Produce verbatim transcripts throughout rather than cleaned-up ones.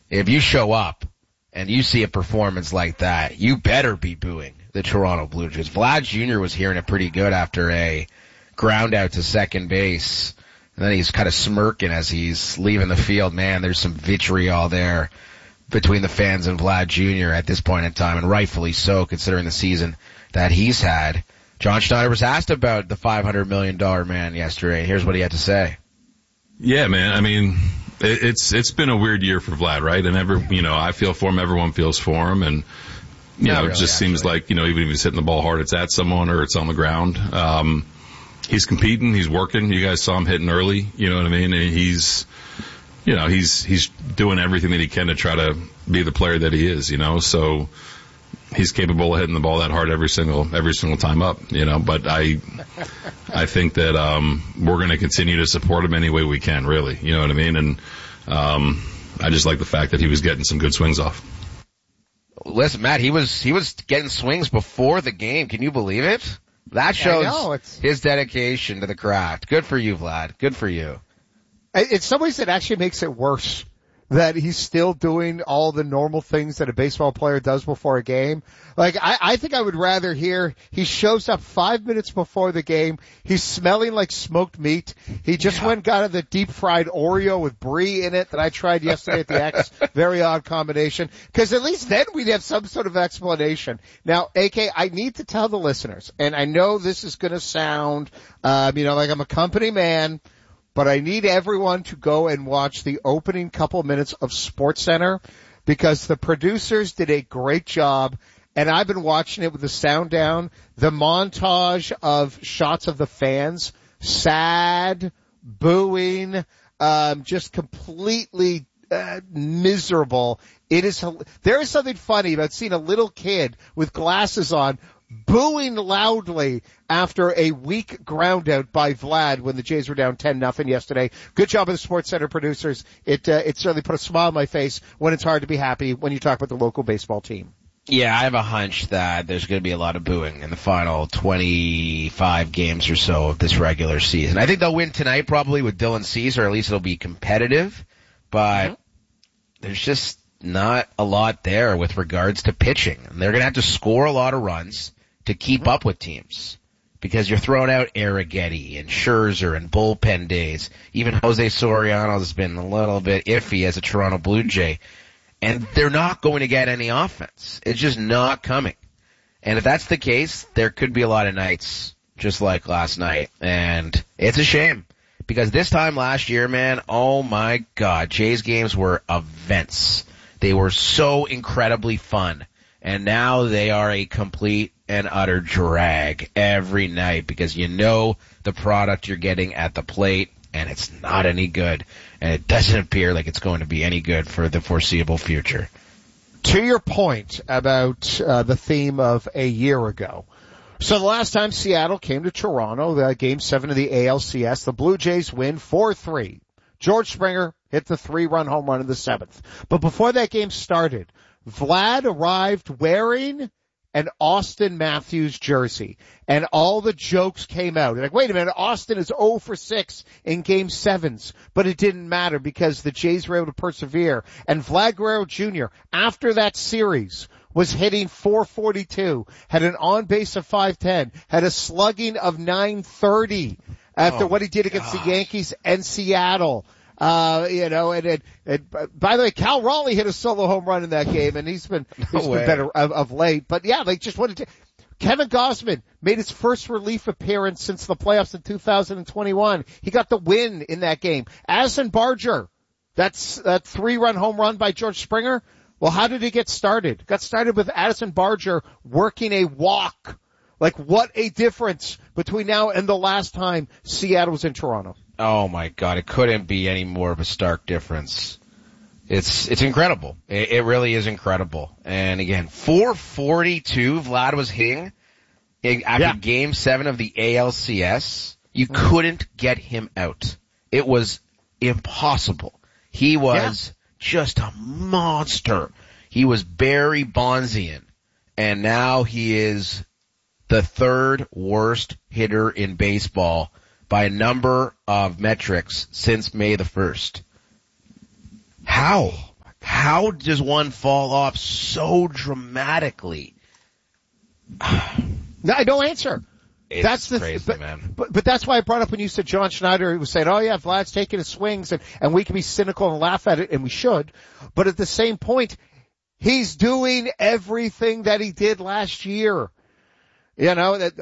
if you show up and you see a performance like that, you better be booing the Toronto Blue Jays. Vlad Junior was hearing it pretty good after a ground out to second base. And then he's kind of smirking as he's leaving the field. Man, there's some vitriol there between the fans and Vlad Junior at this point in time, and rightfully so, considering the season that he's had. John Schneider was asked about the five hundred million dollars man yesterday. Here's what he had to say. Yeah, man. I mean, it, it's it's been a weird year for Vlad, right? And every, you know, I feel for him. Everyone feels for him, and you Not know, really, it just actually. seems like, you know, even if he's hitting the ball hard, it's at someone or it's on the ground. Um, he's competing. He's working. You guys saw him hitting early. You know what I mean? And he's, you know, he's he's doing everything that he can to try to be the player that he is. You know, so. He's capable of hitting the ball that hard every single every single time up, you know. But I, I think that um, we're going to continue to support him any way we can, really. You know what I mean? And um, I just like the fact that he was getting some good swings off. Listen, Matt, he was he was getting swings before the game. Can you believe it? That shows know, it's- his dedication to the craft. Good for you, Vlad. Good for you. In some ways, it actually makes it worse that he's still doing all the normal things that a baseball player does before a game. Like, I, I think I would rather hear he shows up five minutes before the game. He's smelling like smoked meat. He just Yeah. went and got the deep fried Oreo with brie in it that I tried yesterday at the X. Very odd combination. Cause at least then we'd have some sort of explanation. Now, A K, I need to tell the listeners, and I know this is gonna sound, um, you know, like I'm a company man, but I need everyone to go and watch the opening couple minutes of SportsCenter because the producers did a great job, and I've been watching it with the sound down. The montage of shots of the fans, sad, booing, um, just completely uh, miserable. It is. There is something funny about seeing a little kid with glasses on booing loudly after a weak ground out by Vlad when the Jays were down ten nothing yesterday. Good job of the SportsCenter producers. It uh, it certainly put a smile on my face when it's hard to be happy when you talk about the local baseball team. Yeah, I have a hunch that there's going to be a lot of booing in the final twenty-five games or so of this regular season. I think they'll win tonight probably with Dylan Cease, or at least it'll be competitive, but mm-hmm. there's just not a lot there with regards to pitching. And they're going to have to score a lot of runs to keep mm-hmm. up with teams because you're throwing out Arrighetti and Scherzer and bullpen days. Even Jose Soriano has been a little bit iffy as a Toronto Blue Jay. And they're not going to get any offense. It's just not coming. And if that's the case, there could be a lot of nights just like last night. And it's a shame because this time last year, man, oh my God, Jays games were events. They were so incredibly fun. And now they are a complete and utter drag every night because you know the product you're getting at the plate and it's not any good. And it doesn't appear like it's going to be any good for the foreseeable future. To your point about uh, the theme of a year ago. So the last time Seattle came to Toronto, the game seven of the A L C S, the Blue Jays win four three. George Springer hit the three-run home run in the seventh. But before that game started, Vlad arrived wearing an Austin Matthews jersey, and all the jokes came out. Like, wait a minute, Austin is oh for six in game sevens, but it didn't matter because the Jays were able to persevere. And Vlad Guerrero Junior, after that series, was hitting four forty-two, had an on-base of five ten, had a slugging of nine thirty after oh, what he did against gosh. the Yankees and Seattle. Uh, you know, and, and, and, by the way, Cal Raleigh hit a solo home run in that game, and he's been, no he's way. been better of, of late. But yeah, they just wanted to, Kevin Gausman made his first relief appearance since the playoffs in two thousand twenty-one. He got the win in that game. Addison Barger, that's that three-run home run by George Springer. Well, how did he get started? Got started with Addison Barger working a walk. Like, what a difference between now and the last time Seattle was in Toronto. Oh my God, it couldn't be any more of a stark difference. It's, it's incredible. It, it really is incredible. And again, four forty-two Vlad was hitting after yeah. game seven of the A L C S. You mm-hmm. couldn't get him out. It was impossible. He was yeah. just a monster. He was Barry Bonzian. And now he is the third worst hitter in baseball by a number of metrics since May the first. How? How? how does one fall off so dramatically? No, no answer. It's that's the crazy, but, man. But, but that's why I brought up when you said John Schneider was saying, oh yeah, Vlad's taking his swings and, and we can be cynical and laugh at it, and we should. But at the same point, he's doing everything that he did last year. You know, that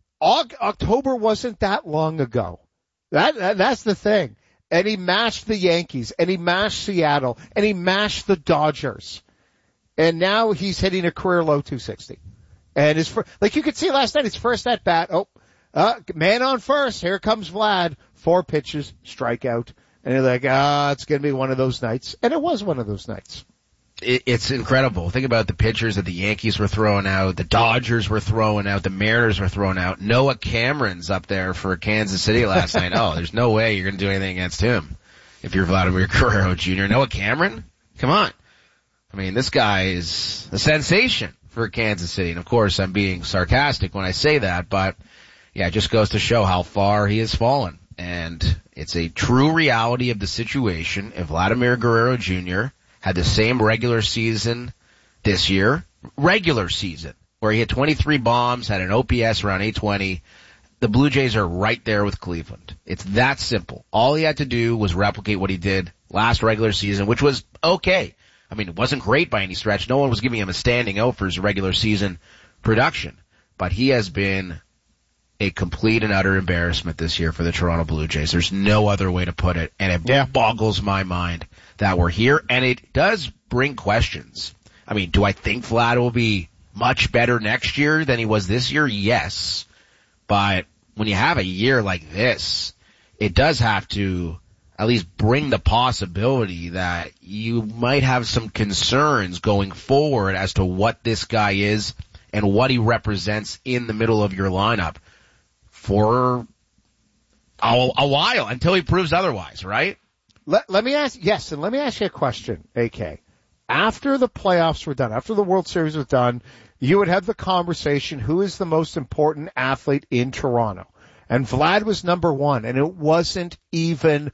October wasn't that long ago. That, that that's the thing. And he mashed the Yankees, and he mashed Seattle, and he mashed the Dodgers. And now he's hitting a career low two sixty. And his, like you could see last night, his first at bat, oh, uh, man on first, here comes Vlad, four pitches, strikeout. And you're like, ah, it's gonna be one of those nights. And it was one of those nights. It, it's incredible. Think about the pitchers that the Yankees were throwing out, the Dodgers were throwing out, the Mariners were throwing out. Noah Cameron's up there for Kansas City last night. Oh, there's no way you're gonna do anything against him if you're Vladimir Guerrero Junior Noah Cameron? Come on. I mean, this guy is a sensation for Kansas City. And of course, I'm being sarcastic when I say that, but yeah, it just goes to show how far he has fallen. And it's a true reality of the situation. If Vladimir Guerrero Junior had the same regular season this year, regular season, where he had twenty-three bombs, had an O P S around eight twenty, the Blue Jays are right there with Cleveland. It's that simple. All he had to do was replicate what he did last regular season, which was okay. I mean, it wasn't great by any stretch. No one was giving him a standing O for his regular season production. But he has been a complete and utter embarrassment this year for the Toronto Blue Jays. There's no other way to put it. And it yeah. boggles my mind that we're here. And it does bring questions. I mean, do I think Vlad will be much better next year than he was this year? Yes. But when you have a year like this, it does have to at least bring the possibility that you might have some concerns going forward as to what this guy is and what he represents in the middle of your lineup for a, a while until he proves otherwise, right? Let, let me ask, yes, and let me ask you a question, A K. After the playoffs were done, after the World Series was done, you would have the conversation, who is the most important athlete in Toronto? And Vlad was number one, and it wasn't even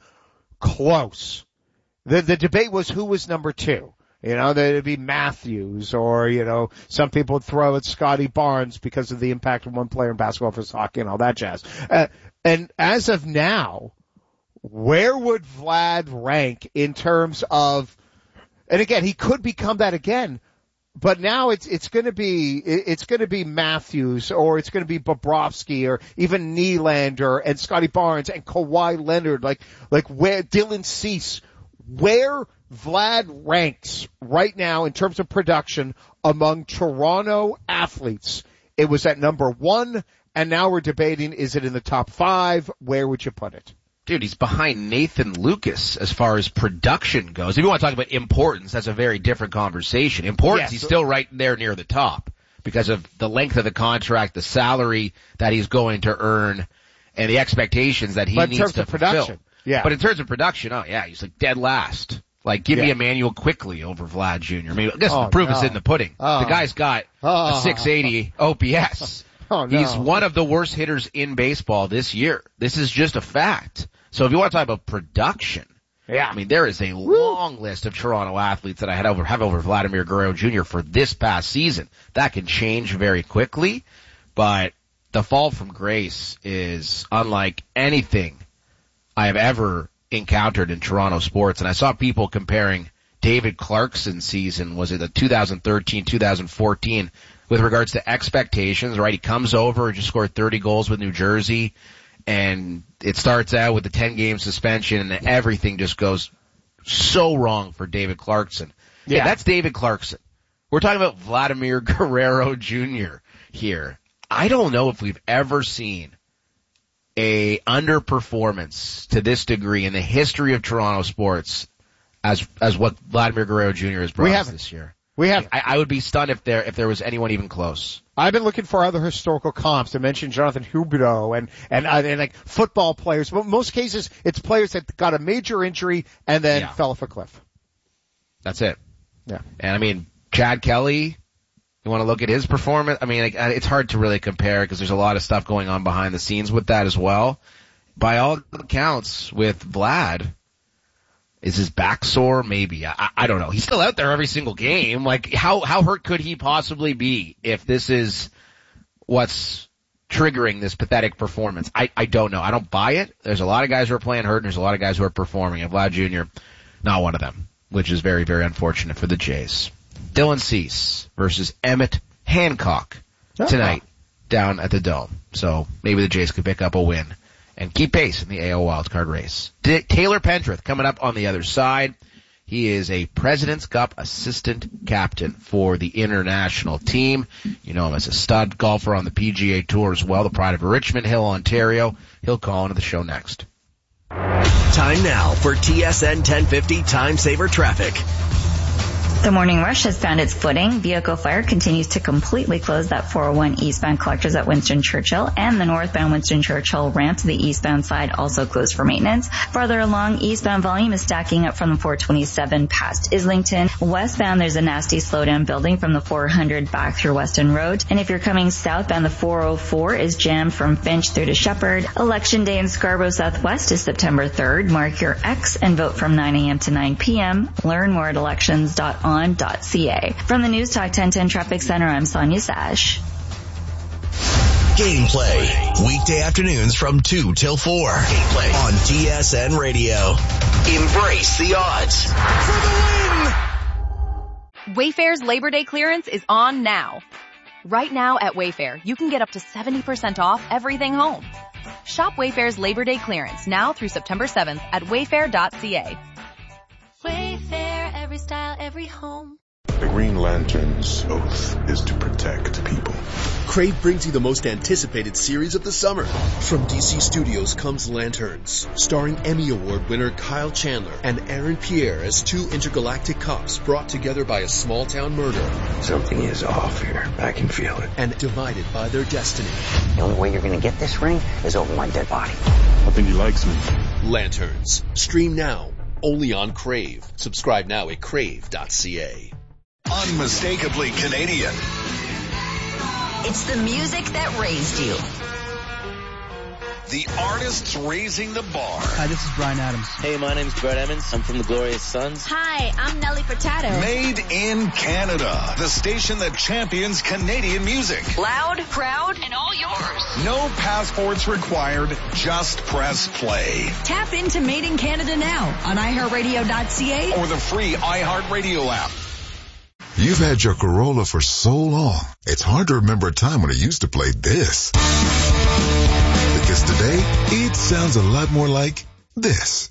close. The the debate was who was number two. You know, there'd be Matthews, or, you know, some people would throw at Scotty Barnes because of the impact of one player in basketball versus hockey and all that jazz. Uh, and as of now, where would Vlad rank in terms of, and again, he could become that again, but now it's, it's gonna be, it's gonna be Matthews, or it's gonna be Bobrovsky, or even Nylander, and Scotty Barnes, and Kawhi Leonard, like, like where, Dylan Cease, where Vlad ranks right now in terms of production among Toronto athletes. It was at number one, and now we're debating, is it in the top five? Where would you put it? Dude, he's behind Nathan Lucas as far as production goes. If you want to talk about importance, that's a very different conversation. Importance, yes. He's still right there near the top because of the length of the contract, the salary that he's going to earn, and the expectations that he but needs to fulfill. Production. Yeah. But in terms of production, oh yeah, he's like dead last. Like, give yeah. me Emmanuel Quickly over Vlad Junior I mean, I guess oh, the proof no. is in the pudding. Oh. The guy's got oh. a six eighty O P S. Oh, no. He's one of the worst hitters in baseball this year. This is just a fact. So if you want to talk about production, yeah. I mean, there is a Woo. long list of Toronto athletes that I had over, have over Vladimir Guerrero Junior for this past season. That can change very quickly, but the fall from grace is unlike anything I have ever encountered in Toronto sports. And I saw people comparing David Clarkson's season, was it the two thousand thirteen, two thousand fourteen, with regards to expectations, right? He comes over, just scored thirty goals with New Jersey, and it starts out with the ten game suspension, and everything just goes so wrong for David Clarkson. Yeah, yeah, that's David Clarkson. We're talking about Vladimir Guerrero Junior here. I don't know if we've ever seen a underperformance to this degree in the history of Toronto sports as as what Vladimir Guerrero Junior has brought us this year. We have. I, I would be stunned if there if there was anyone even close. I've been looking for other historical comps to mention Jonathan Huberdeau and and, uh, and like football players. But in most cases, it's players that got a major injury and then yeah. fell off a cliff. That's it. Yeah. And I mean, Chad Kelly, you want to look at his performance? I mean, like, it's hard to really compare because there's a lot of stuff going on behind the scenes with that as well. By all accounts, with Vlad, Is his back sore? Maybe. I, I don't know. He's still out there every single game. Like, how, how hurt could he possibly be if this is what's triggering this pathetic performance? I, I don't know. I don't buy it. There's a lot of guys who are playing hurt, and there's a lot of guys who are performing, and Vlad Junior, not one of them, which is very, very unfortunate for the Jays. Dylan Cease versus Emmett Hancock tonight down at the Dome. So maybe the Jays could pick up a win and keep pace in the A L wildcard race. D- Taylor Pendrith coming up on the other side. He is a President's Cup assistant captain for the international team. You know him as a stud golfer on the P G A Tour as well, the pride of Richmond Hill, Ontario. He'll call into the show next. Time now for T S N ten fifty Time Saver Traffic. The morning rush has found its footing. Vehicle fire continues to completely close that four oh one eastbound collectors at Winston Churchill, and the northbound Winston Churchill ramp to the eastbound side also closed for maintenance. Farther along, eastbound volume is stacking up from the four twenty-seven past Islington. Westbound, there's a nasty slowdown building from the four hundred back through Weston Road. And if you're coming southbound, the four oh four is jammed from Finch through to Shepherd. Election day in Scarborough Southwest is September third. Mark your X and vote from nine a.m. to nine p.m. Learn more at elections dot on dot c a. From the News Talk ten ten Traffic Center, I'm Sonia Sash. Gameplay, weekday afternoons from two till four. Gameplay on T S N Radio. Embrace the odds. For the win! Wayfair's Labor Day clearance is on now. Right now at Wayfair, you can get up to seventy percent off everything home. Shop Wayfair's Labor Day clearance now through September seventh at wayfair dot c a. Wayfair, every style, every home. The Green Lantern's oath is to protect people. Crave brings you the most anticipated series of the summer. From D C Studios comes Lanterns, starring Emmy Award winner Kyle Chandler and Aaron Pierre as two intergalactic cops brought together by a small-town murder. Something is off here. I can feel it. And divided by their destiny. The only way you're going to get this ring is over my dead body. I think he likes me. Lanterns. Stream now. Only on Crave. Subscribe now at crave dot c a. Unmistakably Canadian. It's the music that raised you. The artists raising the bar. Hi, this is Bryan Adams. Hey, my name's Brett Emmons. I'm from the Glorious Sons. Hi, I'm Nelly Furtado. Made in Canada. The station that champions Canadian music. Loud, proud, and all yours. No passports required. Just press play. Tap into Made in Canada now on i heart radio dot c a or the free iHeartRadio app. You've had your Corolla for so long, it's hard to remember a time when it used to play this. Because today, it sounds a lot more like this.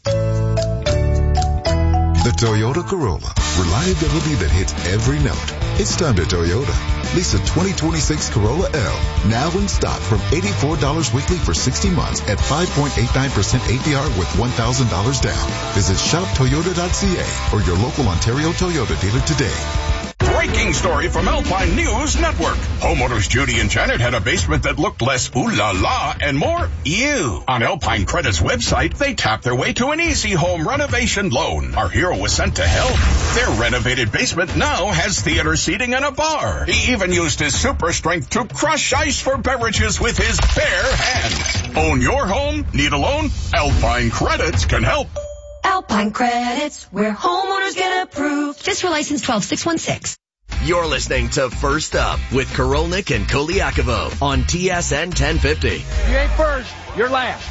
The Toyota Corolla. Reliability that hits every note. It's time to Toyota. Lease a twenty twenty-six Corolla L. Now in stock from eighty-four dollars weekly for sixty months at five point eight nine percent A P R with one thousand dollars down. Visit shop toyota dot c a or your local Ontario Toyota dealer today. Breaking story from Alpine News Network. Homeowners Judy and Janet had a basement that looked less ooh la la and more ew. On Alpine Credit's website, they tapped their way to an easy home renovation loan. Our hero was sent to help. Their renovated basement now has theater seating and a bar. He even used his super strength to crush ice for beverages with his bare hands. Own your home? Need a loan? Alpine Credits can help. Alpine Credits, where homeowners get approved. Fiscal license twelve six one six. You're listening to First Up with Korolnik and Koliakovo on T S N ten fifty. You ain't first, you're last.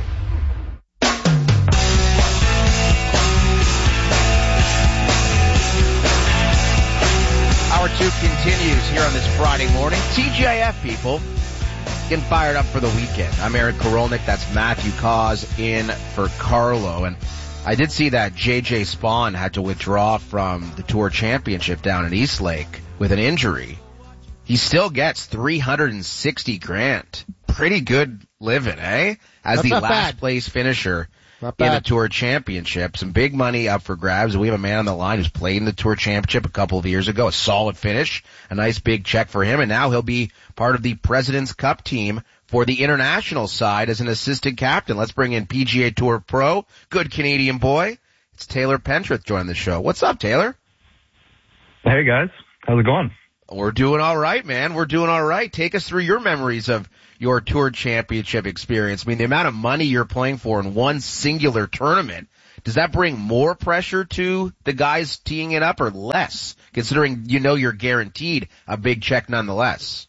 Hour two continues here on this Friday morning. T G I F people getting fired up for the weekend. I'm Eric Korolnik. That's Matthew Cause in for Carlo. And I did see that J J Spawn had to withdraw from the Tour Championship down in Eastlake with an injury. He still gets three hundred sixty grand. Pretty good living, eh? As That's the last bad. place finisher Not in bad. a Tour Championship. Some big money up for grabs. We have a man on the line who's played in the Tour Championship a couple of years ago. A solid finish. A nice big check for him. And now he'll be part of the President's Cup team for the international side as an assistant captain. Let's bring in P G A Tour pro, good Canadian boy. It's Taylor Pendrith joining the show. What's up, Taylor? Hey, guys. How's it going? We're doing all right, man. We're doing all right. Take us through your memories of your Tour Championship experience. I mean, the amount of money you're playing for in one singular tournament. Does that bring more pressure to the guys teeing it up or less, considering you know you're guaranteed a big check nonetheless?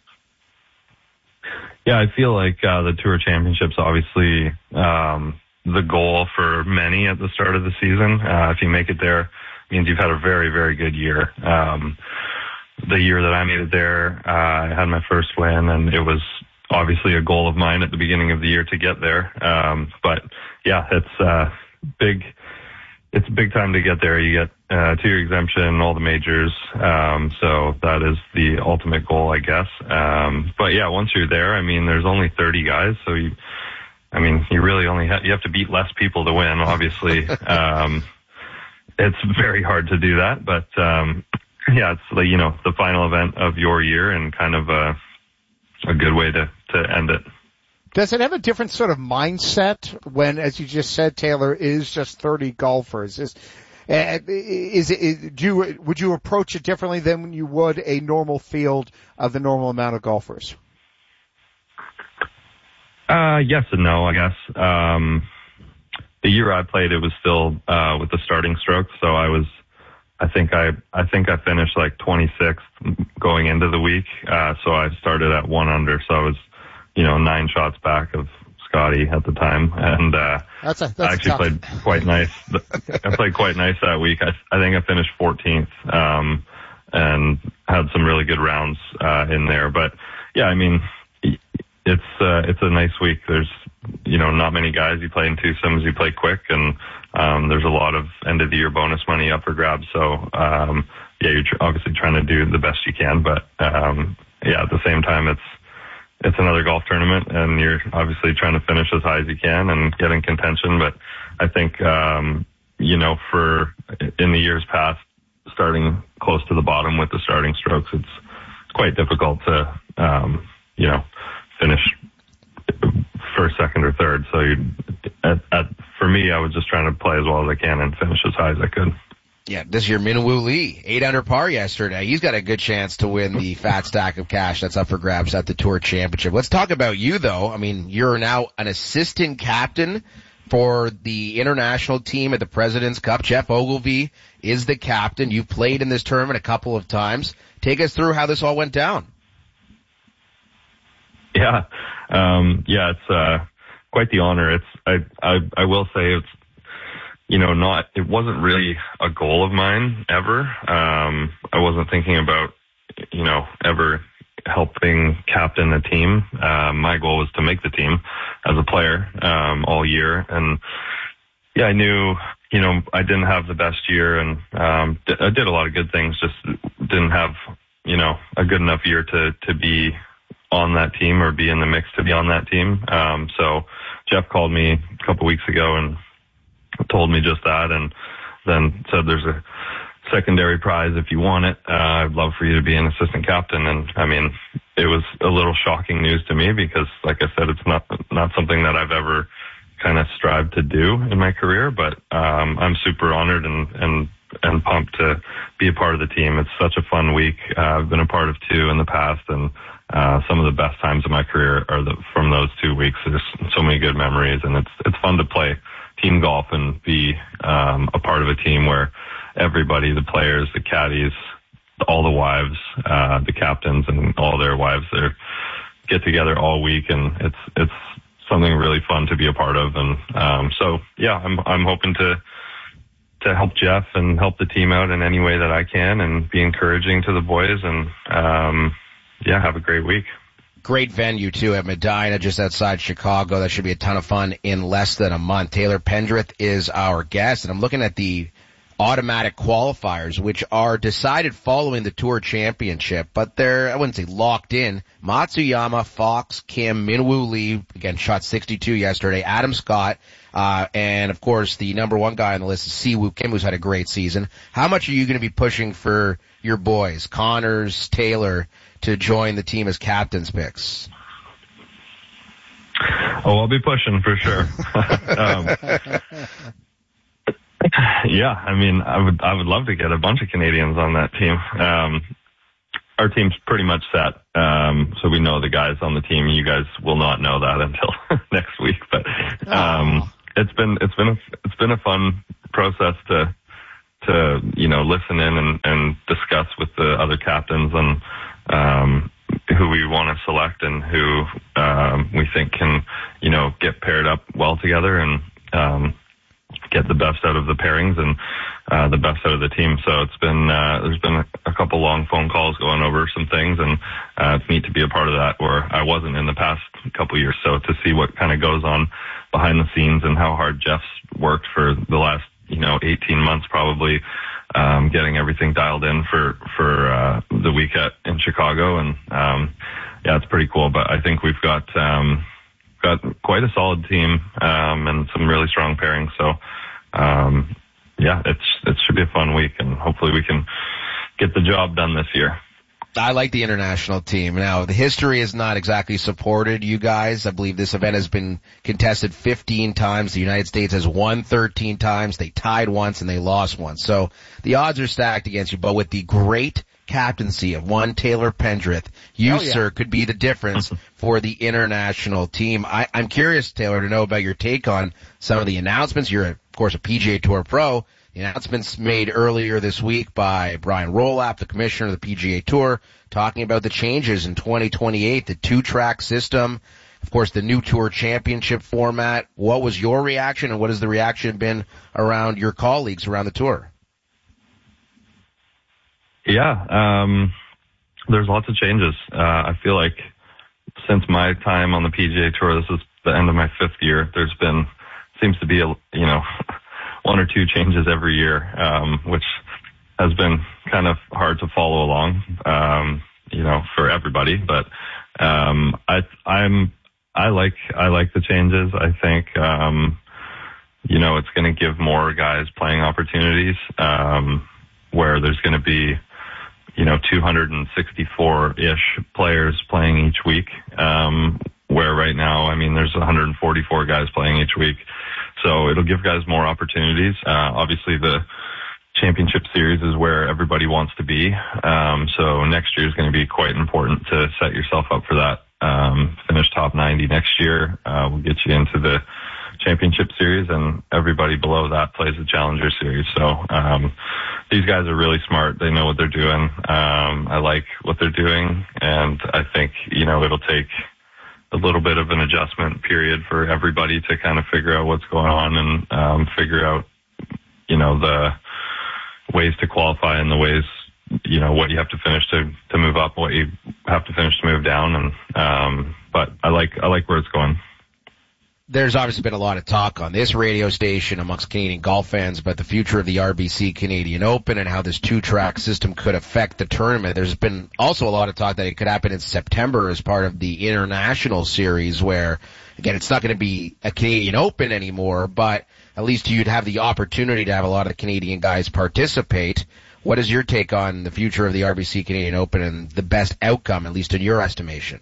Yeah, I feel like uh, the Tour Championship's obviously um, the goal for many at the start of the season. Uh, if you make it there, it means you've had a very, very good year. Um, the year that I made it there, uh, I had my first win, and it was obviously a goal of mine at the beginning of the year to get there. Um, but yeah, it's uh, big. It's a big time to get there. You get uh, two-year exemption, all the majors. Um, so that is the ultimate goal, I guess. Um, but yeah, once you're there, I mean, there's only thirty guys, so you, I mean, you really only have, you have to beat less people to win, obviously. um, it's very hard to do that, but um, yeah, it's like, you know, the final event of your year and kind of a, a good way to, to end it. Does it have a different sort of mindset when, as you just said, Taylor, is just thirty golfers? Is, uh, is it, is, do you, would you approach it differently than you would a normal field of the normal amount of golfers? Uh, yes and no, I guess. Um, the year I played, it was still, uh, with the starting strokes. So I was, I think I, I think I finished like twenty-sixth going into the week. Uh, so I started at one under. So I was, you know, nine shots back of Scotty at the time. And, uh, that's a, that's I actually tough. played quite nice. I played quite nice that week. I, I think I finished fourteenth, um, and had some really good rounds, uh, in there. But yeah, I mean, it's, uh, it's a nice week. There's, you know, not many guys. You play in twosomes, you play quick, and, um, there's a lot of end of the year bonus money up for grabs. So, um, yeah, you're tr- obviously trying to do the best you can, but, um, yeah, at the same time, it's, it's another golf tournament, and you're obviously trying to finish as high as you can and get in contention. But I think, um, you know, for in the years past, starting close to the bottom with the starting strokes, it's quite difficult to, um, you know, finish first, second, or third. So you, at, at, for me, I was just trying to play as well as I can and finish as high as I could. Yeah, this year, Minwoo Lee, eight under par yesterday. He's got a good chance to win the fat stack of cash that's up for grabs at the Tour Championship. Let's talk about you, though. I mean, you're now an assistant captain for the international team at the President's Cup. Jeff Ogilvy is the captain. You've played in this tournament a couple of times. Take us through how this all went down. Yeah, um, yeah, it's uh, quite the honor. It's I, I, I will say it's. You know, not, it wasn't really a goal of mine ever. Um, I wasn't thinking about, you know, ever helping captain a team. Uh, my goal was to make the team as a player, um, all year. And yeah, I knew, you know, I didn't have the best year, and, um, I did a lot of good things, just didn't have, you know, a good enough year to, to be on that team or be in the mix to be on that team. Um, so Jeff called me a couple weeks ago and told me just that, and then said there's a secondary prize if you want it. Uh, I'd love for you to be an assistant captain. And I mean, it was a little shocking news to me because, like I said, it's not not something that I've ever kind of strived to do in my career. But um, I'm super honored and and and pumped to be a part of the team. It's such a fun week. Uh, I've been a part of two in the past, and uh, some of the best times of my career are the, from those two weeks. There's so many good memories, and it's it's fun to play team golf and be um, a part of a team where everybody, the players, the caddies, all the wives, uh, the captains and all their wives, they get together all week, and it's it's something really fun to be a part of. And um, so, yeah, I'm I'm hoping to to help Jeff and help the team out in any way that I can, and be encouraging to the boys, and um, yeah, have a great week. Great venue, too, at Medina, just outside Chicago. That should be a ton of fun in less than a month. Taylor Pendrith is our guest, and I'm looking at the automatic qualifiers, which are decided following the Tour Championship, but they're, I wouldn't say locked in. Matsuyama, Fox, Kim, Minwoo Lee, again, shot sixty-two yesterday, Adam Scott, uh, and, of course, the number one guy on the list is Siwoo Kim, who's had a great season. How much are you going to be pushing for your boys, Connors, Taylor, to join the team as captain's picks? Oh, I'll be pushing for sure. um, yeah, I mean, I would I would love to get a bunch of Canadians on that team. Um, our team's pretty much set, um, so we know the guys on the team. You guys will not know that until next week, but um, it's been it's been a, it's been a fun process to to you know listen in and, and discuss with the other captains and um, who we want to select and who um, we think can you know get paired up well together and um, get the best out of the pairings and uh, the best out of the team. So it's been uh, there's been a, a couple long phone calls going over some things, and uh, it's neat to be a part of that where I wasn't in the past couple years. So to see what kind of goes on behind the scenes and how hard Jeff's worked for the last you know eighteen months probably, um, getting everything dialed in for for uh, the week at in Chicago, and um, yeah, it's pretty cool. But I think we've got um, got quite a solid team um, and some really strong pairings. So. Um, yeah, it's, it should be a fun week, and hopefully we can get the job done this year. I like the international team. Now, the history has not exactly supported you guys. I believe this event has been contested fifteen times. The United States has won thirteen times. They tied once and they lost once. So the odds are stacked against you, but with the great captaincy of one Taylor Pendrith, you, oh, yeah. sir, could be the difference for the international team. I, I'm curious, Taylor, to know about your take on some of the announcements. You're, of course, a P G A Tour pro. The announcements made earlier this week by Brian Rolapp, the commissioner of the P G A Tour, talking about the changes in twenty twenty-eight, the two-track system, of course, the new Tour Championship format. What was your reaction, and what has the reaction been around your colleagues around the Tour? Yeah, um, there's lots of changes. Uh, I feel like since my time on the P G A Tour, this is the end of my fifth year, there's been, seems to be, a, you know, one or two changes every year, um, which has been kind of hard to follow along, um, you know, for everybody. But, um, I, I'm, I like, I like the changes. I think, um, you know, it's going to give more guys playing opportunities, um, where there's going to be, you know, two hundred sixty-four-ish players playing each week, um, where right now, I mean, there's one hundred forty-four guys playing each week. So it'll give guys more opportunities. Uh, obviously the championship series is where everybody wants to be. Um, so next year is going to be quite important to set yourself up for that. Um, finish top ninety next year. Uh, will get you into the championship series, and everybody below that plays the challenger series. So, um, these guys are really smart. They know what they're doing. Um, I like what they're doing, and I think, you know, it'll take a little bit of an adjustment period for everybody to kind of figure out what's going on and, um, figure out, you know, the ways to qualify and the ways, you know, what you have to finish to, to move up, what you have to finish to move down. And, um, but I like, I like where it's going. There's obviously been a lot of talk on this radio station amongst Canadian golf fans about the future of the R B C Canadian Open and how this two-track system could affect the tournament. There's been also a lot of talk that it could happen in September as part of the international series where, again, it's not going to be a Canadian Open anymore, but at least you'd have the opportunity to have a lot of the Canadian guys participate. What is your take on the future of the R B C Canadian Open and the best outcome, at least in your estimation?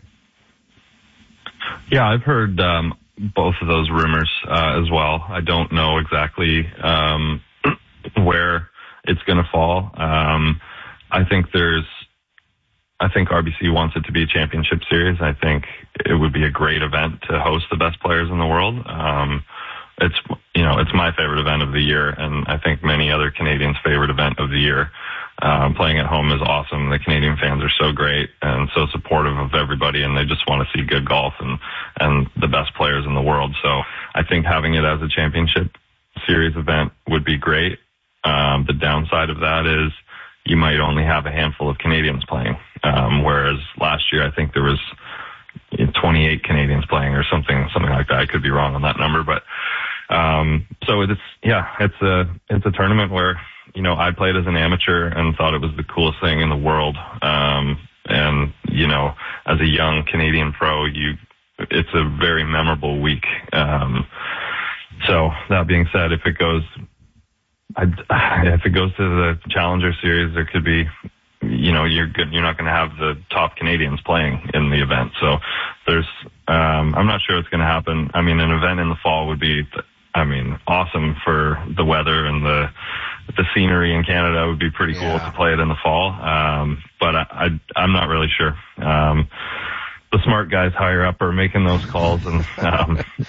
Yeah, I've heard um, both of those rumors uh, as well. I don't know exactly um, where it's going to fall. Um, I think there's, I think R B C wants it to be a championship series. I think it would be a great event to host the best players in the world. Um, it's, you know, it's my favorite event of the year, and I think many other Canadians' favorite event of the year. Um, playing at home is awesome. The Canadian fans are so great and so supportive of everybody, and they just want to see good golf and, and the best players in the world. So I think having it as a championship series event would be great. Um, the downside of that is you might only have a handful of Canadians playing, um, whereas last year I think there was twenty-eight Canadians playing or something, something like that. I could be wrong on that number, but um, so it's, yeah, it's a, it's a tournament where, you know, I played as an amateur and thought it was the coolest thing in the world. Um, and, you know, as a young Canadian pro, you, it's a very memorable week. Um, so that being said, if it goes, I, if it goes to the Challenger Series, there could be, you know, you're good, you're not going to have the top Canadians playing in the event. So there's, um, I'm not sure it's going to happen. I mean, an event in the fall would be, I mean, awesome for the weather and the, the scenery in Canada. Would be pretty cool yeah. to play it in the fall. Um, but I, I, I'm not really sure. Um, the smart guys higher up are making those calls, and, um,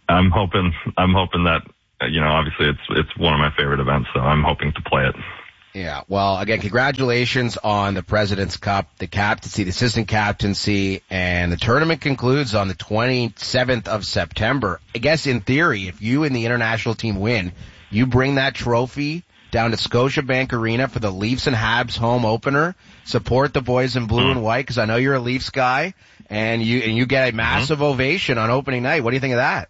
I'm hoping, I'm hoping that, you know, obviously it's, it's one of my favorite events, so I'm hoping to play it. Yeah, well, again, congratulations on the President's Cup, the captaincy, the assistant captaincy, and the tournament concludes on the twenty-seventh of September. I guess in theory, if you and the international team win, you bring that trophy down to Scotiabank Arena for the Leafs and Habs home opener. Support the boys in blue and white, because I know you're a Leafs guy, and you and you get a massive mm-hmm. ovation on opening night. What do you think of that?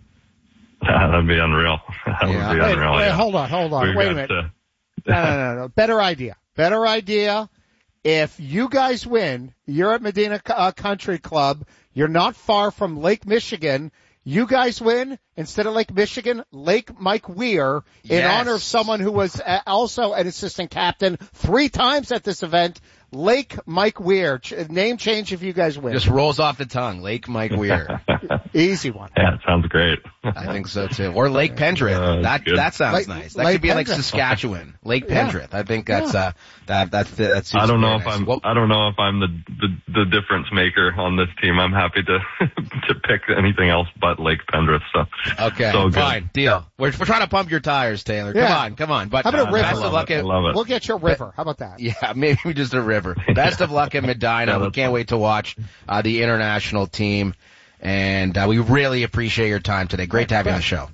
Uh, that'd be unreal. That yeah. would be wait, unreal. Wait, yeah. hold on, hold on. We've wait a minute. To... no, no, no, no. Better idea. Better idea. If you guys win, you're at Medina uh, Country Club. You're not far from Lake Michigan. You guys win, instead of Lake Michigan, Lake Mike Weir, in yes. honor of someone who was uh, also an assistant captain three times at this event. Lake Mike Weir. Ch- name change if you guys win. Just rolls off the tongue. Lake Mike Weir. Easy one. Yeah, it sounds great. I think so too. Or Lake Pendrith. Uh, that good. that sounds Lake, nice. That Lake could be like Pendrith. Saskatchewan. Lake Yeah. Pendrith. I think that's Yeah. uh that that's that's. I don't know nice. if I'm. Well, I don't know if I'm the, the the difference maker on this team. I'm happy to to pick anything else but Lake Pendrith. So okay, so good. fine, deal. We're we're trying to pump your tires, Taylor. Come Yeah. on, come on. But How about a uh, river? best of luck I at, love it. We'll get you a river. How about that? yeah, maybe just a river. Best of luck at Medina. Yeah, we can't wait to watch uh, the international team, and uh, we really appreciate your time today. Great to have you on the show.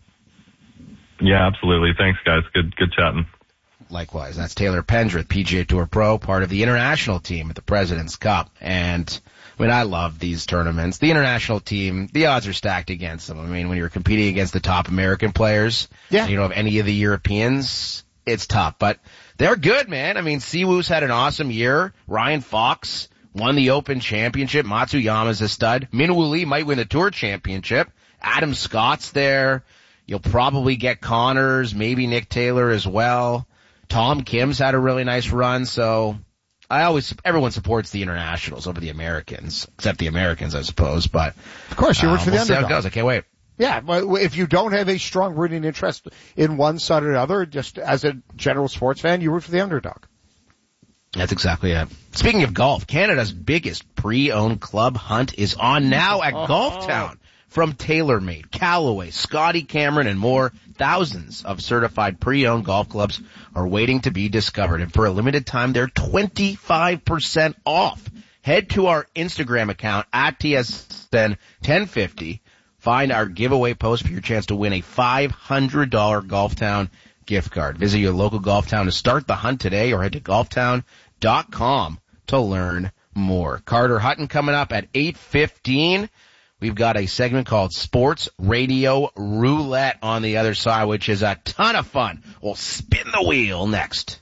Yeah, absolutely. Thanks, guys. Good good chatting. Likewise. That's Taylor Pendrith, P G A Tour Pro, part of the international team at the President's Cup. And, I mean, I love these tournaments. The international team, the odds are stacked against them. I mean, when you're competing against the top American players, yeah. and you don't have any of the Europeans, it's tough. But they're good, man. I mean, Siwoo's had an awesome year. Ryan Fox won the Open Championship. Matsuyama's a stud. Minwoo Lee might win the Tour Championship. Adam Scott's there. You'll probably get Connors, maybe Nick Taylor as well. Tom Kim's had a really nice run, so I always, everyone supports the internationals over the Americans, except the Americans, I suppose, but. Of course, you root uh, for the we'll see underdog. how it goes. I can't wait. Yeah, but if you don't have a strong rooting interest in one side or the other, just as a general sports fan, you root for the underdog. That's exactly it. Speaking of golf, Canada's biggest pre-owned club hunt is on now at oh. Golf Town. From TaylorMade, Callaway, Scotty Cameron, and more, thousands of certified pre-owned golf clubs are waiting to be discovered. And for a limited time, they're twenty-five percent off. Head to our Instagram account at T S N ten fifty. Find our giveaway post for your chance to win a five hundred dollars Golf Town gift card. Visit your local Golf Town to start the hunt today, or head to golf town dot com to learn more. Carter Hutton coming up at eight fifteen. We've got a segment called Sports Radio Roulette on the other side, which is a ton of fun. We'll spin the wheel next.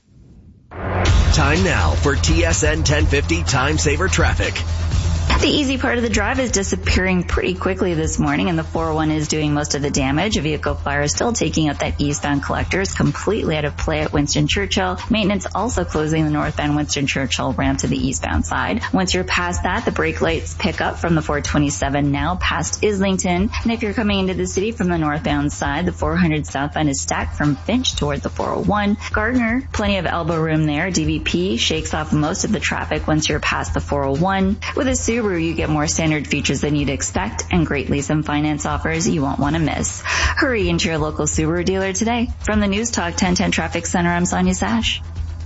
Time now for T S N ten fifty Time Saver Traffic. The easy part of the drive is disappearing pretty quickly this morning, and the four oh one is doing most of the damage. A vehicle fire is still taking out that eastbound collector. It's completely out of play at Winston Churchill. Maintenance also closing the northbound Winston Churchill ramp to the eastbound side. Once you're past that, the brake lights pick up from the four twenty-seven now past Islington. And if you're coming into the city from the northbound side, the four hundred southbound is stacked from Finch toward the four oh one. Gardner, plenty of elbow room there. D V P shakes off most of the traffic once you're past the four oh one. With a Subaru, you get more standard features than you'd expect and great lease and finance offers you won't want to miss. Hurry into your local Subaru dealer today. From the News Talk ten ten Traffic Center, I'm Sonia Sash.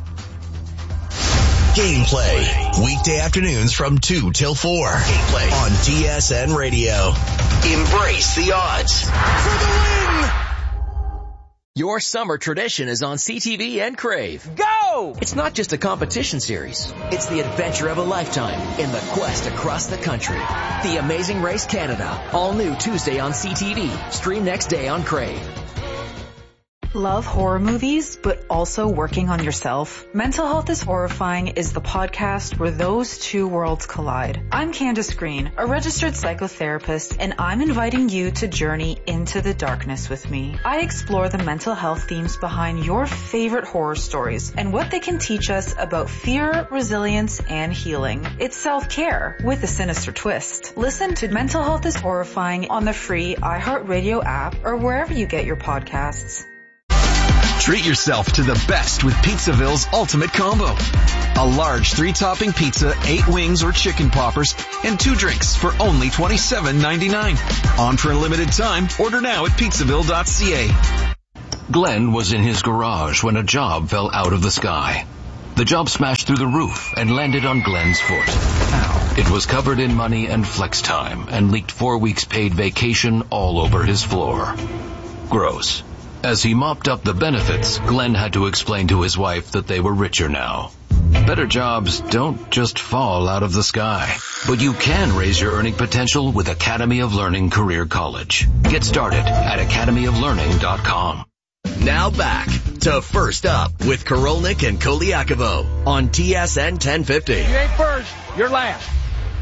Gameplay, weekday afternoons from two till four. Gameplay on T S N Radio. Embrace the odds. For the win! Your summer tradition is on C T V and Crave. Go! It's not just a competition series. It's the adventure of a lifetime in the quest across the country. The Amazing Race Canada. All new Tuesday on C T V. Stream next day on Crave. Love horror movies, but also working on yourself? Mental Health is Horrifying is the podcast where those two worlds collide. I'm Candace Green, a registered psychotherapist, and I'm inviting you to journey into the darkness with me. I explore the mental health themes behind your favorite horror stories and what they can teach us about fear, resilience, and healing. It's self-care with a sinister twist. Listen to Mental Health is Horrifying on the free iHeartRadio app or wherever you get your podcasts. Treat yourself to the best with Pizzaville's Ultimate Combo. A large three-topping pizza, eight wings or chicken poppers, and two drinks for only twenty-seven ninety-nine. On for a limited time. Order now at pizzaville dot c a. Glenn was in his garage when a job fell out of the sky. The job smashed through the roof and landed on Glenn's foot. Ow. It was covered in money and flex time and leaked four weeks paid vacation all over his floor. Gross. As he mopped up the benefits, Glenn had to explain to his wife that they were richer now. Better jobs don't just fall out of the sky, but you can raise your earning potential with Academy of Learning Career College. Get started at academy of learning dot com. Now back to First Up with Korolnik and Koliakovo on T S N ten fifty. You ain't first, you're last.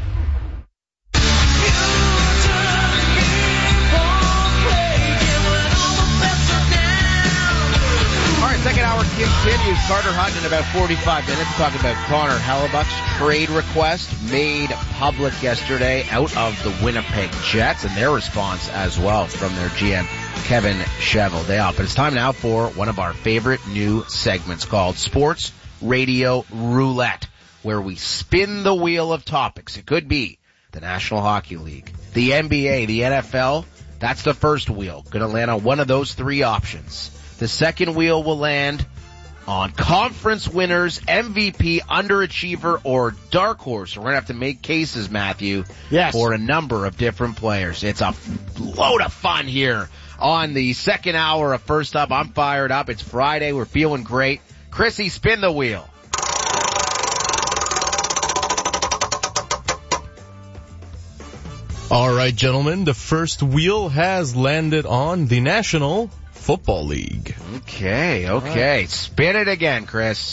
All right, second hour continues. Carter Hunt in about forty-five minutes talking about Connor Hellebuck's trade request made public yesterday out of the Winnipeg Jets and their response as well from their G M, Kevin Cheveldayoff. But it's time now for one of our favorite new segments called Sports Radio Roulette, where we spin the wheel of topics. It could be the National Hockey League, the N B A, the N F L. That's the first wheel. Going to land on one of those three options. The second wheel will land on conference winners, M V P, underachiever, or dark horse. We're going to have to make cases, Matthew, yes, for a number of different players. It's a load of fun here on the second hour of First Up. I'm fired up. It's Friday. We're feeling great. Chrissy, spin the wheel. All right, gentlemen, the first wheel has landed on the National Football League. Okay, okay. Right. Spin it again, Chris.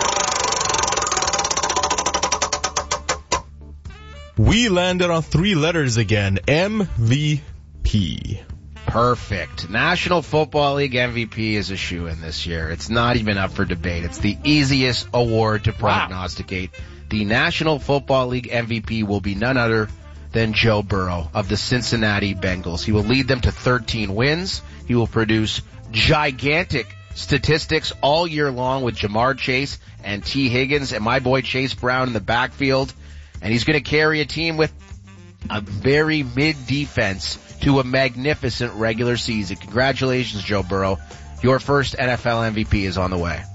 We landed on three letters again. M V P. Perfect. National Football League M V P is a shoo-in this year. It's not even up for debate. It's the easiest award to prognosticate. Wow. The National Football League M V P will be none other than Joe Burrow of the Cincinnati Bengals. He will lead them to thirteen wins. He will produce gigantic statistics all year long with Jamar Chase and T. Higgins and my boy Chase Brown in the backfield. And he's going to carry a team with a very mid-defense to a magnificent regular season. Congratulations, Joe Burrow. Your first N F L M V P is on the way.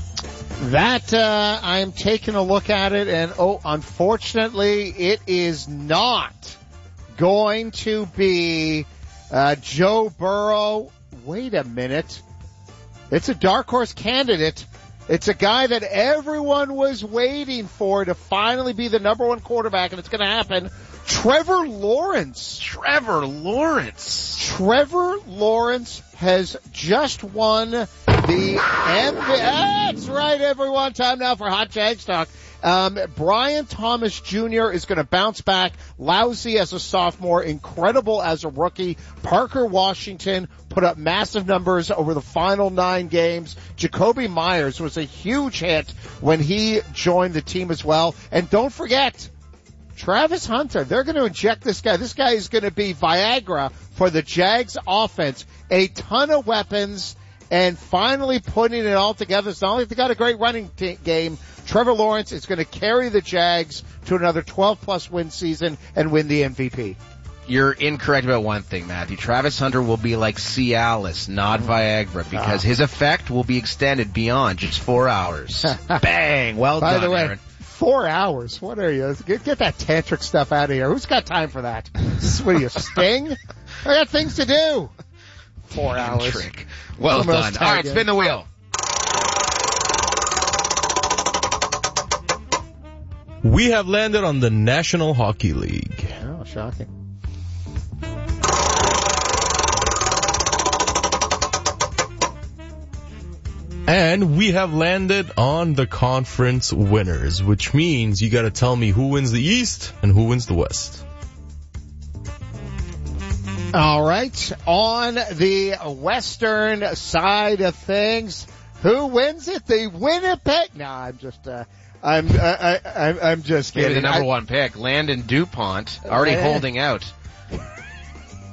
That, uh, I'm taking a look at it, and, oh, unfortunately, it is not going to be uh, Joe Burrow. Wait a minute. It's a dark horse candidate. It's a guy that everyone was waiting for to finally be the number one quarterback, and it's going to happen. Trevor Lawrence. Trevor Lawrence. Trevor Lawrence has just won the M V P. That's right, everyone. Time now for Hot Jags Talk. Um, Brian Thomas Junior is going to bounce back. Lousy as a sophomore, incredible as a rookie. Parker Washington put up massive numbers over the final nine games. Jacoby Myers was a huge hit when he joined the team as well. And don't forget, Travis Hunter. They're going to inject this guy. This guy is going to be Viagra for the Jags offense. A ton of weapons, and finally putting it all together. It's not only they got a great running t- game. Trevor Lawrence is going to carry the Jags to another twelve plus win season and win the M V P. You're incorrect about one thing, Matthew. Travis Hunter will be like Cialis, not Viagra, because his effect will be extended beyond just four hours. Bang! Well By done, the way, Aaron. Four hours? What are you? Get, get that tantric stuff out of here. Who's got time for that? What are you, Sting? I got things to do. Four hours. Trick. Well done. All right, spin the wheel. We have landed on the National Hockey League. Oh, shocking. And we have landed on the conference winners, which means you got to tell me who wins the East and who wins the West. All right. On the western side of things, who wins it? The Winnipeg. No, I'm just, uh, I'm, I, I, I'm just kidding. Maybe the number I, one pick, Landon DuPont, already uh, holding out.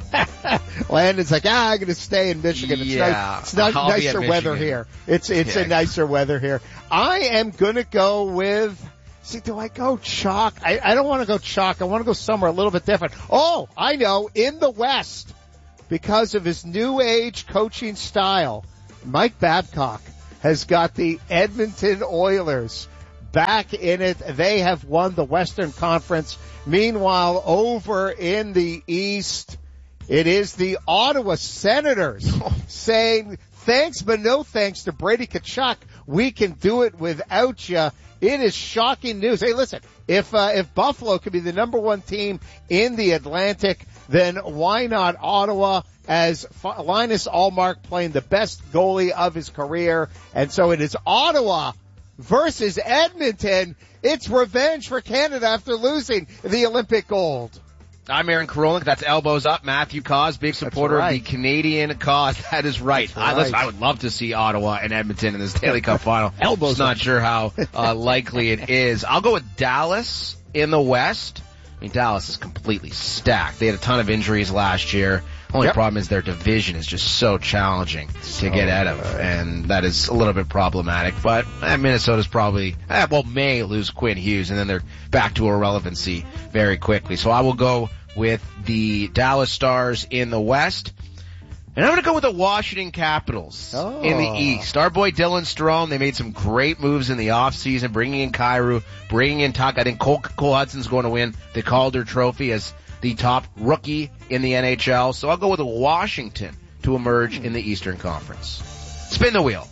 Landon's like, ah, I'm going to stay in Michigan. It's, yeah, nice, it's not I'll nicer weather here. It's it's yeah. a nicer weather here. I am going to go with, see, do I go chalk? I, I don't want to go chalk. I want to go somewhere a little bit different. Oh, I know, in the West, because of his new age coaching style, Mike Babcock has got the Edmonton Oilers back in it. They have won the Western Conference. Meanwhile, over in the East, it is the Ottawa Senators saying, thanks but no thanks to Brady Tkachuk. We can do it without you. It is shocking news. Hey, listen, if uh, if Buffalo could be the number one team in the Atlantic, then why not Ottawa, as F- Linus Ullmark playing the best goalie of his career. And so it is Ottawa versus Edmonton. It's revenge for Canada after losing the Olympic gold. I'm Aaron Karolnik. That's Elbows Up. Matthew Cause, big supporter right. of the Canadian cause. That is right. right. I, listen, I would love to see Ottawa and Edmonton in this Stanley Cup final. Elbows Just not sure how uh, likely it is. I'll go with Dallas in the West. I mean, Dallas is completely stacked. They had a ton of injuries last year. Only yep. problem is their division is just so challenging so to get out of, good. and that is a little bit problematic. But eh, Minnesota's probably, eh, well, may lose Quinn Hughes, and then they're back to irrelevancy very quickly. So I will go with the Dallas Stars in the West. And I'm going to go with the Washington Capitals oh. in the East. Our boy Dylan Strome, they made some great moves in the offseason, bringing in Kyrou, bringing in Tuck. I think Cole, Cole Hudson's going to win the Calder Trophy as the top rookie in the N H L. So I'll go with Washington to emerge in the Eastern Conference. Spin the wheel.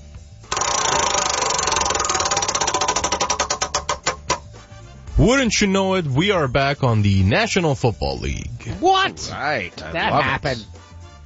Wouldn't you know it, we are back on the National Football League. What? Right. That happened. It.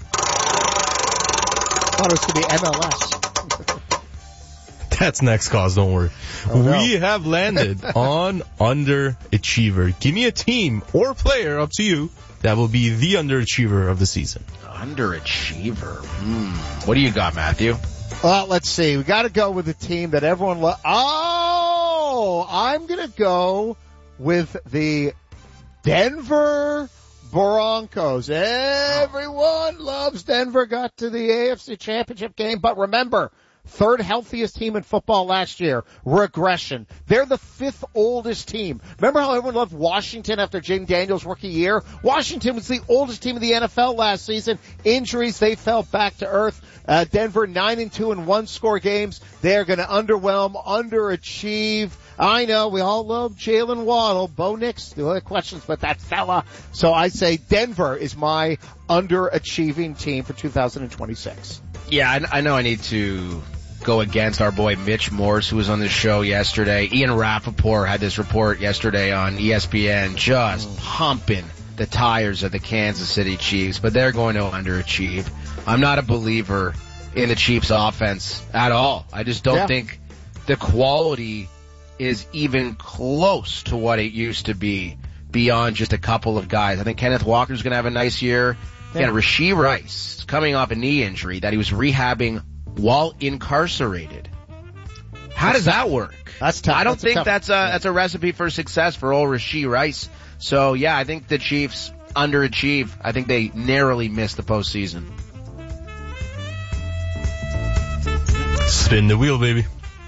I thought it was going to be M L S. That's next, cause, don't worry. Oh, no. We have landed on Underachiever. Give me a team or player, up to you, that will be the underachiever of the season. Underachiever. Hmm. What do you got, Matthew? Well, let's see. We got to go with a team that everyone loves. Oh, I'm going to go with the Denver Broncos. Everyone loves Denver. Got to the A F C Championship game, but remember, third healthiest team in football last year. Regression. They're the fifth oldest team. Remember how everyone loved Washington after Jim Daniels' rookie year? Washington was the oldest team in the N F L last season. Injuries, they fell back to earth. Uh, Denver nine and two in one score games. They're going to underwhelm, underachieve. I know we all love Jalen Waddle, Bo Nix, the other questions, but that fella. So I say Denver is my underachieving team for two thousand twenty-six. Yeah, I, I know I need to go against our boy Mitch Morse, who was on this show yesterday. Ian Rappaport had this report yesterday on E S P N, just mm. pumping the tires of the Kansas City Chiefs, but they're going to underachieve. I'm not a believer in the Chiefs offense at all. I just don't yeah. think the quality is even close to what it used to be beyond just a couple of guys. I think Kenneth Walker's going to have a nice year. Yeah, Rashee Rice coming off a knee injury that he was rehabbing while incarcerated. How does that work? That's tough. I don't that's think a tough, that's a that's a recipe for success for old Rashee Rice. So yeah, I think the Chiefs underachieve. I think they narrowly missed the postseason. Spin the wheel, baby.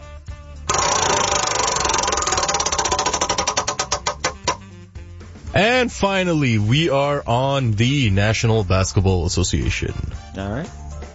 And finally, we are on the National Basketball Association. All right.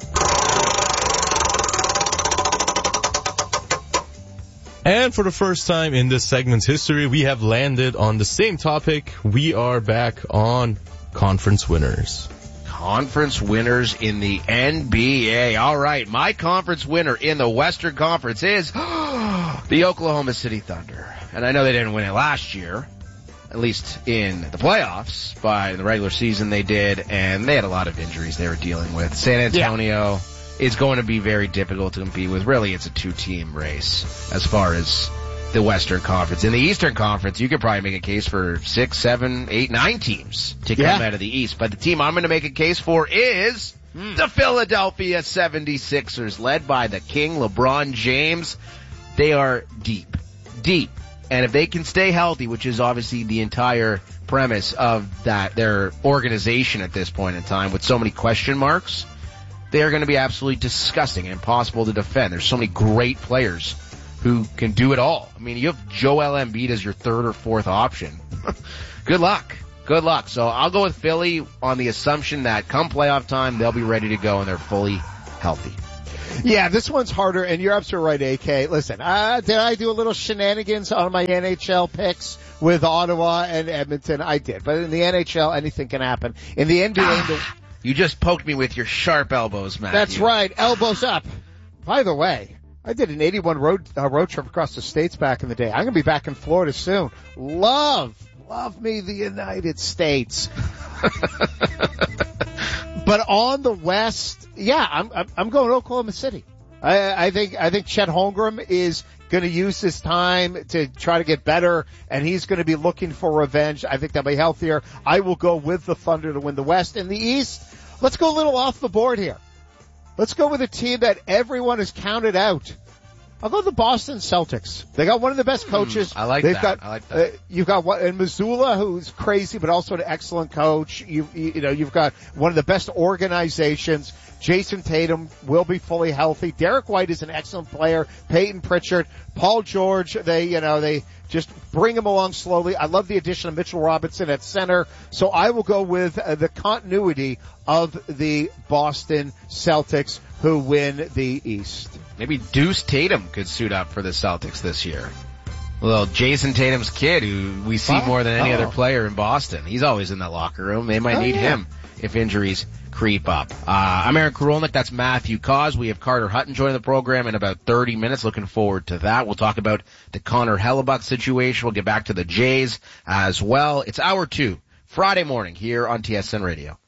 And for the first time in this segment's history, we have landed on the same topic. We are back on conference winners. Conference winners in the N B A. All right, my conference winner in the Western Conference is the Oklahoma City Thunder. And I know they didn't win it last year, at least in the playoffs, but in the regular season they did, and they had a lot of injuries they were dealing with. San Antonio yeah. is going to be very difficult to compete with. Really, it's a two-team race as far as the Western Conference. In the Eastern Conference, you could probably make a case for six, seven, eight, nine teams to come yeah. out of the East. But the team I'm going to make a case for is mm. the Philadelphia seventy-sixers, led by the King, LeBron James. They are deep, deep. And if they can stay healthy, which is obviously the entire premise of that their organization at this point in time with so many question marks. They are going to be absolutely disgusting and impossible to defend. There's so many great players who can do it all. I mean, you have Joel Embiid as your third or fourth option. Good luck. Good luck. So I'll go with Philly on the assumption that come playoff time, they'll be ready to go and they're fully healthy. Yeah, this one's harder, and you're absolutely right, A K. Listen, uh, did I do a little shenanigans on my N H L picks with Ottawa and Edmonton? I did. But in the N H L, anything can happen. In the N B A... Ah, you just poked me with your sharp elbows, Matthew. That's right. Elbows up. By the way, I did an eighty-one road uh, road trip across the States back in the day. I'm going to be back in Florida soon. Love, love me the United States. But on the West, yeah, I'm I'm, I'm going to Oklahoma City. I, I think I think Chet Holmgren is going to use his time to try to get better, and he's going to be looking for revenge. I think they'll be healthier. I will go with the Thunder to win the West. In the East, let's go a little off the board here. Let's go with a team that everyone has counted out. I'll go with the Boston Celtics. They got one of the best coaches. Mm, I like They've that. Got, I like that. Uh, you've got what, and Missoula, who's crazy, but also an excellent coach. You, you, you know, you've got one of the best organizations. Jason Tatum will be fully healthy. Derek White is an excellent player. Peyton Pritchard, Paul George, they, you know, they just bring him along slowly. I love the addition of Mitchell Robinson at center. So I will go with uh, the continuity of the Boston Celtics, who win the East. Maybe Deuce Tatum could suit up for the Celtics this year. Well, Jason Tatum's kid, who we see Oh, more than any oh. other player in Boston. He's always in that locker room. They might Oh, need yeah. him if injuries creep up. Uh, I'm Aaron Karolnik. That's Matthew Cause. We have Carter Hutton joining the program in about thirty minutes. Looking forward to that. We'll talk about the Connor Hellebuck situation. We'll get back to the Jays as well. It's hour two, Friday morning here on T S N Radio.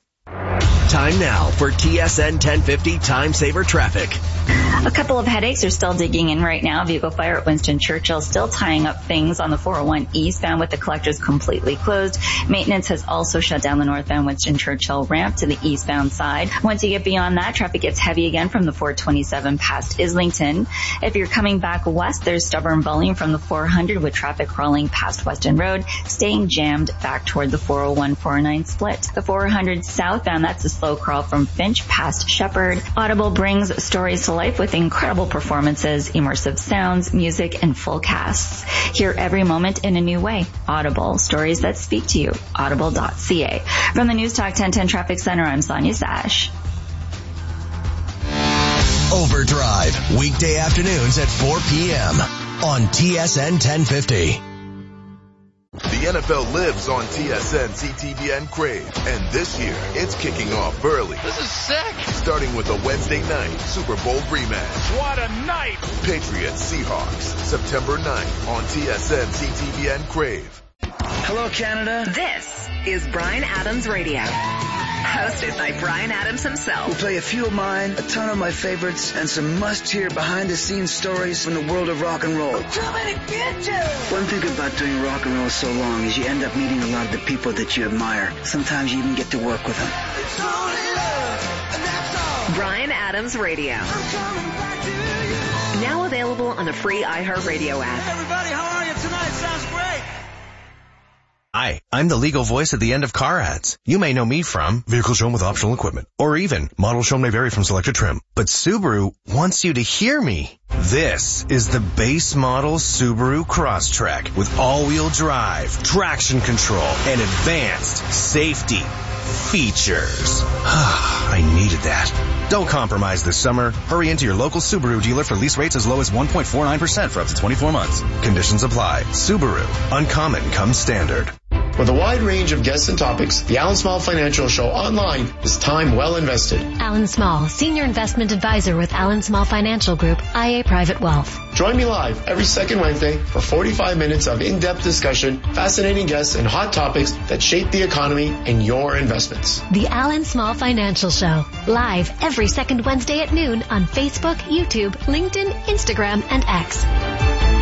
Time now for T S N ten fifty Time Saver Traffic. A couple of headaches are still digging in right now. Vehicle fire at Winston Churchill still tying up things on the four oh one eastbound with the collectors completely closed. Maintenance has also shut down the northbound Winston Churchill ramp to the eastbound side. Once you get beyond that, traffic gets heavy again from the four twenty-seven past Islington. If you're coming back west, there's stubborn volume from the four hundred with traffic crawling past Weston Road, staying jammed back toward the four oh one four oh nine split. The four hundred southbound, that's a slow crawl from Finch past Shepherd. Audible brings stories to life with incredible performances, immersive sounds, music, and full casts. Hear every moment in a new way. Audible, stories that speak to you. Audible dot c a. From the News Talk ten ten Traffic Center, I'm Sonia Sash. Overdrive, weekday afternoons at four p.m. on T S N ten fifty. The N F L lives on T S N, C T V N Crave, and this year it's kicking off early. This is sick. Starting with a Wednesday night Super Bowl rematch. What a night. Patriots Seahawks, September ninth on T S N, C T V N Crave. Hello, Canada. This is Bryan Adams Radio. Hosted by Bryan Adams himself. We'll play a few of mine, a ton of my favorites, and some must-hear behind-the-scenes stories from the world of rock and roll. Too many bitches! One thing about doing rock and roll so long is you end up meeting a lot of the people that you admire. Sometimes you even get to work with them. It's only love, and that's all. Bryan Adams Radio. I'm coming back to you. Now available on the free iHeartRadio app. Hey everybody, how are you tonight? Sounds great. Hi, I'm the legal voice at the end of car ads. You may know me from vehicle shown with optional equipment, or even model shown may vary from selected trim. But Subaru wants you to hear me. This is the base model Subaru Crosstrek with all-wheel drive, traction control, and advanced safety features. I needed that. Don't compromise this summer. Hurry into your local Subaru dealer for lease rates as low as one point four nine percent for up to twenty-four months. Conditions apply. Subaru. Uncommon comes standard. With a wide range of guests and topics, the Alan Small Financial Show online is time well invested. Alan Small, Senior Investment Advisor with Alan Small Financial Group, I A Private Wealth. Join me live every second Wednesday for forty-five minutes of in-depth discussion, fascinating guests, and hot topics that shape the economy and your investments. The Alan Small Financial Show, live every second Wednesday at noon on Facebook, YouTube, LinkedIn, Instagram, and X.